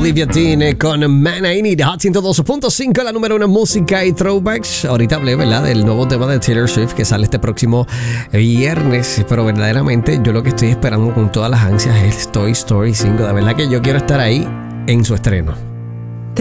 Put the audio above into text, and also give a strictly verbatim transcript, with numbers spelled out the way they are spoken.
Olivia Dean con Man I Need, Hot ciento dos punto cinco, la número uno en música y throwbacks. Ahorita hablé, ¿verdad?, del nuevo tema de Taylor Swift que sale este próximo viernes, pero verdaderamente yo lo que estoy esperando con todas las ansias es Toy Story cinco. De verdad que yo quiero estar ahí en su estreno.